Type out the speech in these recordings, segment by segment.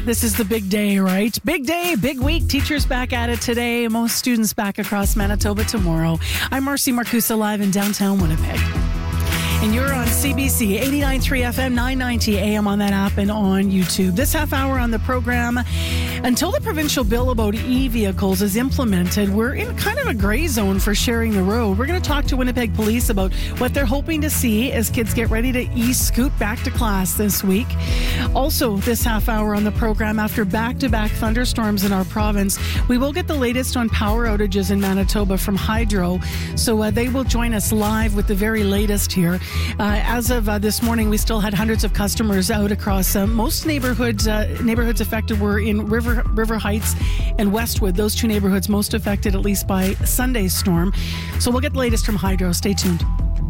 This is the big day, right? Big day, big week. Teachers back at it today. Most students back across Manitoba tomorrow. I'm Marcy Marcusa, live in downtown Winnipeg. And you're on CBC 89.3 FM, 990 AM on that app and on YouTube. This half hour on the program, until the provincial bill about e-vehicles is implemented, we're in kind of a gray zone for sharing the road. We're going to talk to Winnipeg Police about what they're hoping to see as kids get ready to e-scoot back to class this week. Also, this half hour on the program, after back-to-back thunderstorms in our province, we will get the latest on power outages in Manitoba from Hydro. So they will join us live with the very latest here. As of this morning, we still had hundreds of customers out across most neighborhoods. Neighborhoods affected were in River Heights and Westwood. Those two neighborhoods most affected, at least by Sunday's storm. So we'll get the latest from Hydro. Stay tuned.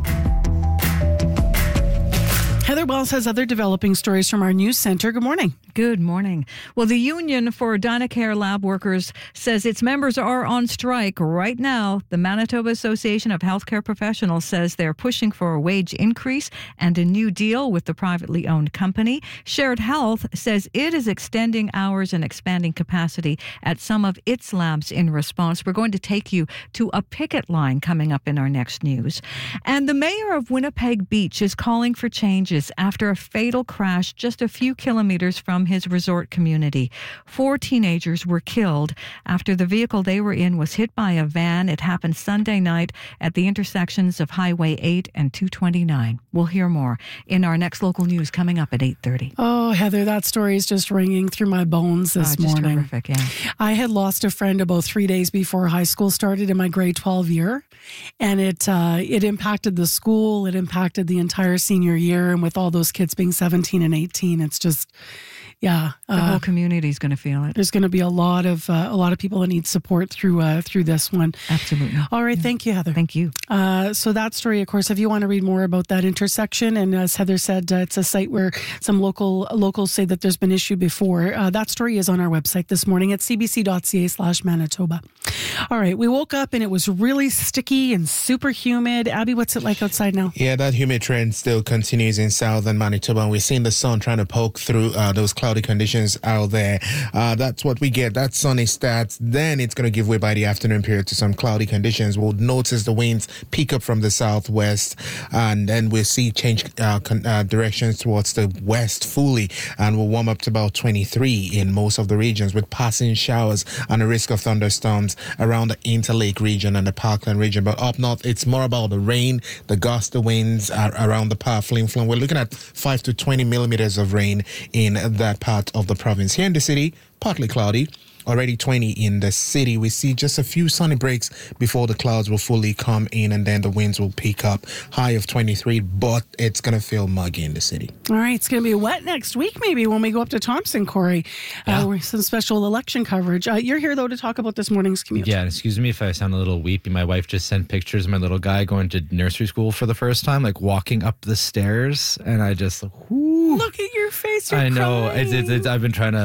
Heather Wells has other developing stories from our news center. Good morning. Good morning. Well, the Union for Dynacare Lab Workers says its members are on strike right now. The Manitoba Association of Healthcare Professionals says they're pushing for a wage increase and a new deal with the privately owned company. Shared Health says it is extending hours and expanding capacity at some of its labs in response. We're going to take you to a picket line coming up in our next news. And the mayor of Winnipeg Beach is calling for changes after a fatal crash just a few kilometers from his resort community. 4 teenagers were killed after the vehicle they were in was hit by a van. It happened Sunday night at the intersections of Highway 8 and 229. We'll hear more in our next local news coming up at 8:30. Oh, Heather, that story is just ringing through my bones this morning. Horrific, yeah. I had lost a friend about 3 days before high school started in my grade 12 year, and it impacted the school. It impacted the entire senior year, and with all those kids being 17 and 18, it's just, yeah. The whole community is going to feel it. There's going to be a lot of people that need support through this one. Absolutely. All right, Thank you, Heather. Thank you. So that story, of course, if you want to read more about that intersection, and as Heather said, it's a site where some locals say that there's been issue before. That story is on our website this morning at cbc.ca/Manitoba. All right, we woke up and it was really sticky and super humid. Abby, what's it like outside now? Yeah, that humid trend still continues in southern Manitoba, and we're seeing the sun trying to poke through those cloudy conditions out there. That's what we get. That sunny start. Then it's going to give way by the afternoon period to some cloudy conditions. We'll notice the winds pick up from the southwest, and then we'll see change directions towards the west fully, and we'll warm up to about 23 in most of the regions with passing showers and a risk of thunderstorms around the Interlake region and the Parkland region. But up north, it's more about the rain, the gusty winds around the Parkland influence. We're looking at 5 to 20 millimeters of rain in that part of the province. Here in the city, partly cloudy. Already 20 in the city. We see just a few sunny breaks before the clouds will fully come in, and then the winds will pick up. High of 23, but it's going to feel muggy in the city. All right, it's going to be wet next week maybe when we go up to Thompson, Corey. Some special election coverage. You're here, though, to talk about this morning's commute. Yeah, and excuse me if I sound a little weepy. My wife just sent pictures of my little guy going to nursery school for the first time, like walking up the stairs, and I just, whoo. Look at your face. You're I know. crying. I've been trying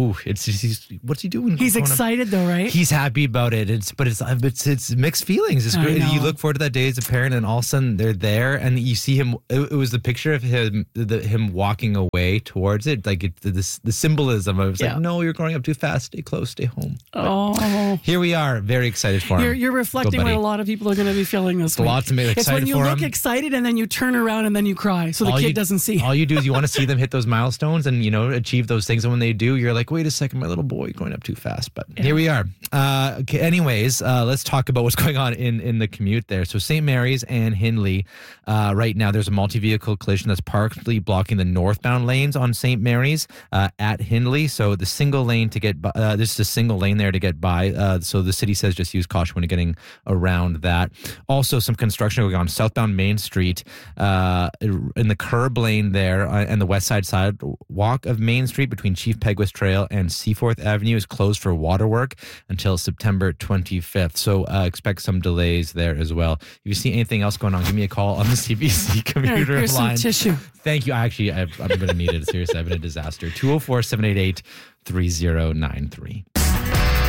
what's he doing? He's excited though, right? His happy about it. It's mixed feelings. It's great. You look forward to that day as a parent, and all of a sudden they're there, and you see him. It was the picture of him walking away towards it, like the symbolism. I was like, no, you're growing up too fast. Stay close. Stay home. But here we are, very excited for him. You're reflecting what a lot of people are going to be feeling this week. Lots of excited for him. It's when you look excited and then you turn around and then you cry, so the kid doesn't see. All you do is you want to see them hit those milestones and achieve those things, and when they do, you're like, wait a second, my little boy going up too fast. But here we are. Okay, anyways, let's talk about what's going on in the commute there. So St. Mary's and Hindley, right now there's a multi-vehicle collision that's partly blocking the northbound lanes on St. Mary's at Hindley. So the single lane to get by, there's just a single lane there to get by. So the city says just use caution when you're getting around that. Also some construction going on southbound Main Street in the curb lane there and the west side sidewalk of Main Street between Chief Peguis Trail and Seaforth Avenue is closed for water work until September 25th. So expect some delays there as well. If you see anything else going on, give me a call on the CBC commuter Here's line. some tissue. Thank you. I'm going to need it. Seriously, I've been a disaster. 204-788-3093.